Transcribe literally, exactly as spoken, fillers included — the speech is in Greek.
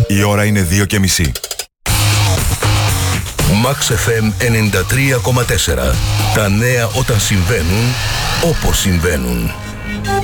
Η ώρα είναι δύο και μισή. Max εφ εμ ενενήντα τρία κόμμα τέσσερα. Τα νέα όταν συμβαίνουν, όπως συμβαίνουν.